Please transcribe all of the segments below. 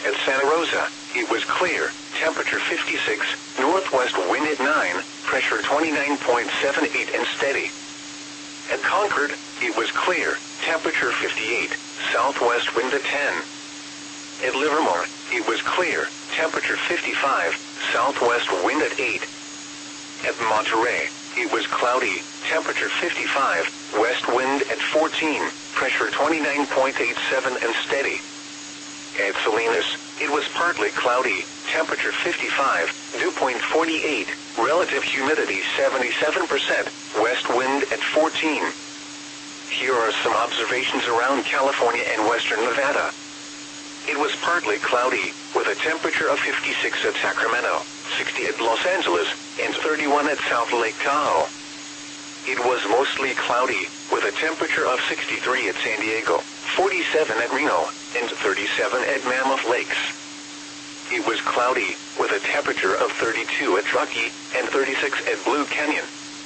At Santa Rosa, it was clear, temperature 56, northwest wind at 9, pressure 29.78 and steady. At Concord, it was clear, temperature 58, southwest wind at 10. At Livermore, it was clear, temperature 55, southwest wind at 8. At Monterey, it was cloudy, temperature 55, west wind at 14, pressure 29.87 and steady. At Salinas, it was partly cloudy, temperature 55, dew point 48, relative humidity 77%, west wind at 14. Here are some observations around California and western Nevada. It was partly cloudy, with a temperature of 56 at Sacramento, 60 at Los Angeles, and 31 at South Lake Tahoe. It was mostly cloudy, with a temperature of 63 at San Diego, 47 at Reno, and 37 at Mammoth Lakes. It was cloudy, with a temperature of 32 at Truckee, and 36 at Blue Canyon.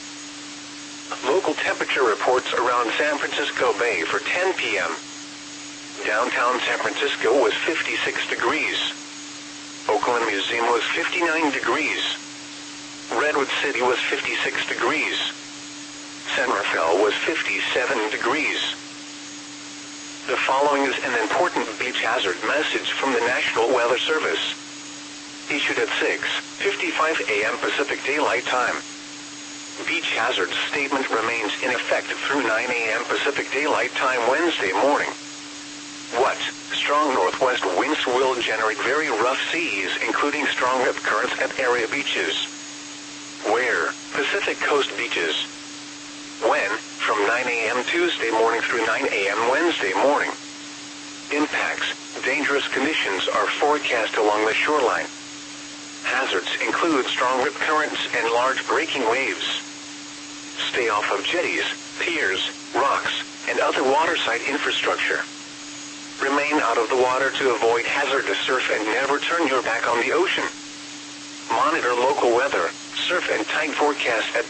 Local temperature reports around San Francisco Bay for 10 p.m. Downtown San Francisco was 56 degrees. Oakland Museum was 59 degrees. Redwood City was 56 degrees. San Rafael was 57 degrees. The following is an important beach hazard message from the National Weather Service. Issued at 6:55 a.m. Pacific Daylight Time. Beach hazard statement remains in effect through 9 a.m. Pacific Daylight Time Wednesday morning. What? Strong northwest winds will generate very rough seas, including strong rip currents at area beaches. Where? Pacific Coast beaches. When? From 9 a.m. Tuesday morning through 9 a.m. Wednesday morning. Impacts. Dangerous conditions are forecast along the shoreline. Hazards include strong rip currents and large breaking waves. Stay off of jetties, piers, rocks, and other waterside infrastructure. Remain out of the water to avoid hazardous surf and never turn your back on the ocean. Monitor local weather, surf and tide forecast at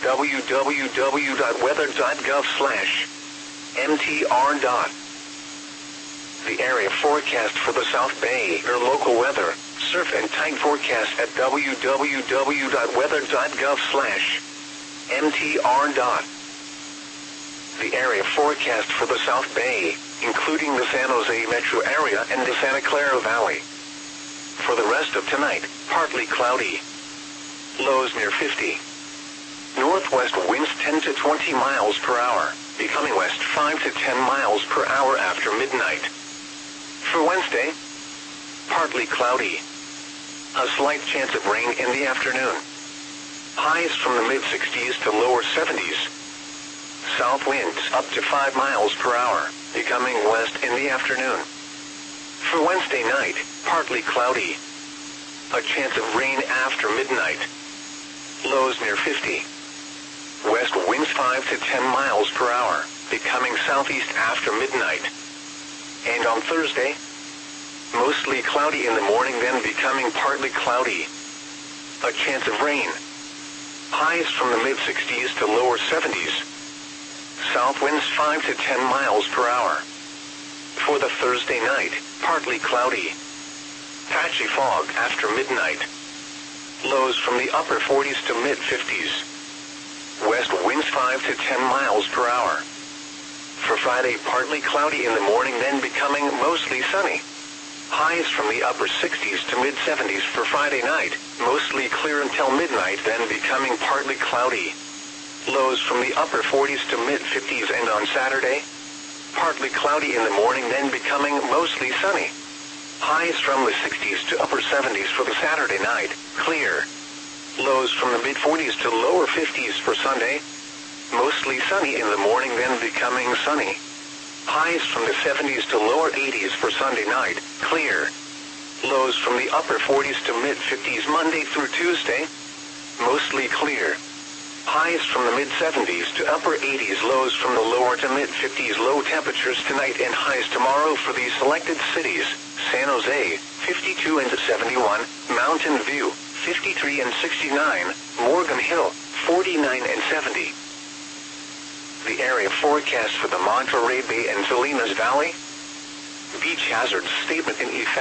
www.weather.gov/mtr. The area forecast for the South Bay or local weather, surf and tide forecast at www.weather.gov/mtr. The area forecast for the South Bay, including the San Jose metro area and the Santa Clara Valley. For the rest of tonight, partly cloudy. Lows near 50. Northwest winds 10 to 20 miles per hour, becoming west 5 to 10 miles per hour after midnight. For Wednesday, partly cloudy. A slight chance of rain in the afternoon. Highs from the mid-60s to lower 70s. South winds up to 5 miles per hour, becoming west in the afternoon. For Wednesday night, partly cloudy. A chance of rain after midnight. Lows near 50. West winds 5 to 10 miles per hour, becoming southeast after midnight. And on Thursday, mostly cloudy in the morning, then becoming partly cloudy. A chance of rain. Highs from the mid-60s to lower 70s. South winds 5 to 10 miles per hour. For the Thursday night, partly cloudy. Patchy fog after midnight. Lows from the upper 40s to mid-50s. West winds 5 to 10 miles per hour. For Friday, partly cloudy in the morning, then becoming mostly sunny. Highs from the upper 60s to mid-70s for Friday night, mostly clear until midnight, then becoming partly cloudy. Lows from the upper 40s to mid-50s, and on Saturday, partly cloudy in the morning, then becoming mostly sunny. Highs from the 60s to upper 70s for the Saturday night, clear. Lows from the mid-40s to lower 50s for Sunday. Mostly sunny in the morning, then becoming sunny. Highs from the 70s to lower 80s for Sunday night, clear. Lows from the upper 40s to mid-50s Monday through Tuesday. Mostly clear. Highs from the mid-70s to upper 80s, lows from the lower to mid-50s. Low temperatures tonight and highs tomorrow for these selected cities: San Jose, 52 and 71, Mountain View, 53 and 69, Morgan Hill, 49 and 70. The area forecast for the Monterey Bay and Salinas Valley. Beach hazard statement in effect.